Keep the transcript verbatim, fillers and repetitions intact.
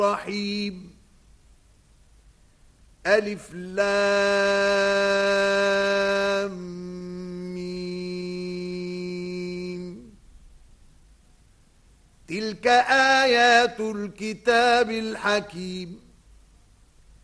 الرحيم ألف لام ميم تلك آيات الكتاب الحكيم